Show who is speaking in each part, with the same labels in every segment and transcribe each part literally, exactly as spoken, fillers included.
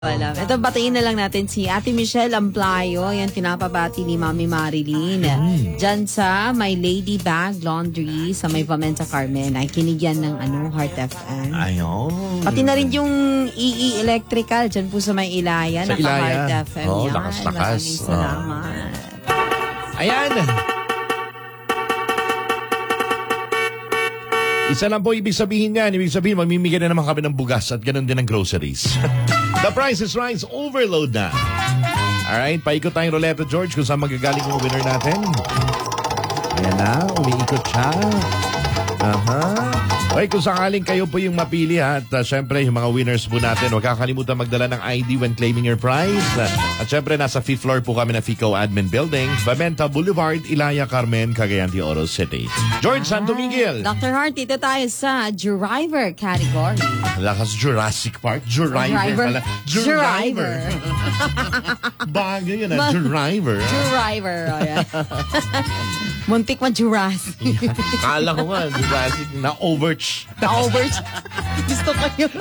Speaker 1: Alam. Ito, batiin na lang natin si Ate Michelle Amplayo. Yan, pinapabati ni Mami Marilyn. Mm. Diyan sa My Lady Bag Laundry sa may Pamenta Carmen. Ay, kinigyan ng ano, Heart F M.
Speaker 2: Ayun.
Speaker 1: Pati na rin yung E E Electrical. Diyan po sa may Ilaya.
Speaker 2: Sa
Speaker 1: Naka-Heart
Speaker 2: Ilaya.
Speaker 1: F M
Speaker 2: Oh,
Speaker 1: yan.
Speaker 2: lakas-lakas.
Speaker 1: Maraming salamat.
Speaker 2: Oh. Ayan. Isa lang po ibig sabihin niyan. Ibig sabihin, mamimigay na naman kami ng bugas at ganun din ng groceries. The Price is Right, overload na. Alright, paikot tayong ruleta, George, kung saan magagaling yung winner natin. Ayan na, umiikot siya. Aha. Okay, kung sakaling kayo po yung mapili ha, at uh, syempre yung mga winners po natin, huwag kakalimutan magdala ng I D when claiming your prize. Uh, at syempre, nasa fifth floor po kami na FICO Admin Building, Bamenta Boulevard, Ilaya, Carmen, Cagayan de Oro City. George Santo Miguel.
Speaker 1: Doctor Hart, dito tayo sa driver category.
Speaker 2: Lakas Jurassic Park. Driver.
Speaker 1: Driver.
Speaker 2: Driver. Bago yun ah. Driver.
Speaker 1: Driver. Oh, yeah. Muntik man Jurassic.
Speaker 2: Kala ko nga, Jurassic na overch.
Speaker 1: Na-over. Gusto ko yun.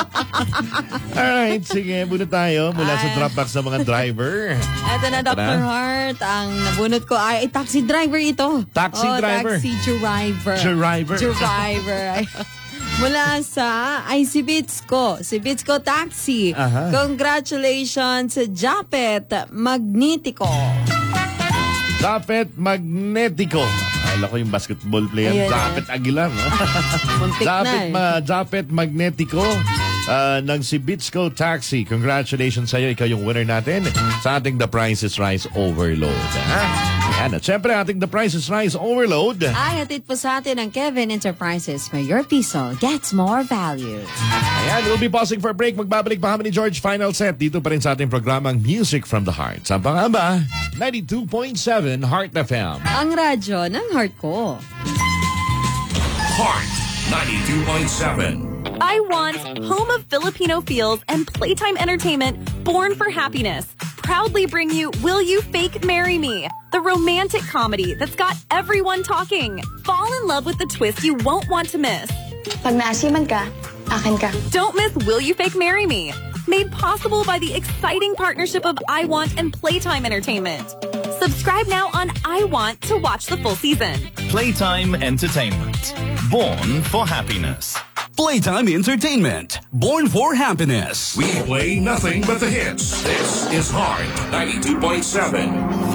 Speaker 2: Alright, sige. Muna tayo mula sa Dropbox ng mga driver.
Speaker 1: Eto na, Doctor Hart. Ang nabunot ko ay, ay taxi driver ito.
Speaker 2: Taxi
Speaker 1: oh,
Speaker 2: driver.
Speaker 1: Taxi driver.
Speaker 2: Driver.
Speaker 1: Driver. Mula sa ay si Bitsco. Si Bitsco Taxi.
Speaker 2: Aha.
Speaker 1: Congratulations, Japet Magnetico.
Speaker 2: Japet Magnetico. Alam ko yung basketball player.
Speaker 1: Ayan,
Speaker 2: Japet Aguilar.
Speaker 1: Muntik
Speaker 2: Japet,
Speaker 1: na eh.
Speaker 2: ma, Japet Magnetico. Uh, ng si Bitsco Taxi. Congratulations sa iyo. Ikaw yung winner natin sa ating The Price is Right Overload. Ha? Yan. At syempre, ating The Price is Right Overload
Speaker 1: ay hatid po sa atin ng Kevin Enterprises where your piso gets more value.
Speaker 2: Ayan, we'll be pausing for a break. Magbabalik pa kami ni George. Final set dito pa rin sa ating programang Music from the Heart. Sa Pangamba, ninety-two point seven Heart F M.
Speaker 1: Ang radyo ng heart ko.
Speaker 3: Heart ninety-two point seven.
Speaker 4: I Want, home of Filipino feels and playtime entertainment born for happiness, proudly bring you Will You Fake Marry Me? The romantic comedy that's got everyone talking. Fall in love with the twist you won't want to miss.
Speaker 5: Pag naasiman ka, akin ka.
Speaker 4: Don't miss Will You Fake Marry Me? Made possible by the exciting partnership of I Want and Playtime Entertainment. Subscribe now on I Want to watch the full season.
Speaker 6: Playtime Entertainment. Born for happiness.
Speaker 7: Playtime Entertainment. Born for happiness.
Speaker 3: We play nothing but the hits. This is Heart ninety-two point seven.